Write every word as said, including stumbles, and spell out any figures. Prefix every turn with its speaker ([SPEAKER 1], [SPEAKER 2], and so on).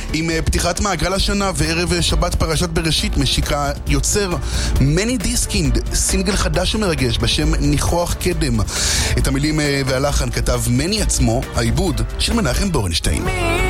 [SPEAKER 1] עם פתיחת מעגל השנה וערב שבת פרשת בראשית משיקה יוצר מני דיסקינד, סינגל חדש ומרגש בשם ניחוח קדם. את המילים והלחן כתב מני עצמו, העיבוד של מנחם בורנשטיין.